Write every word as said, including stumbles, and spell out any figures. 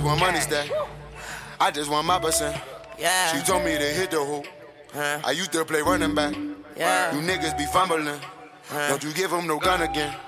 want money stack. I just want my percent. Yeah. She told me to hit the hoop. Huh. I used to play running back. Yeah. You niggas be fumbling. Huh. Don't you give them no gun again.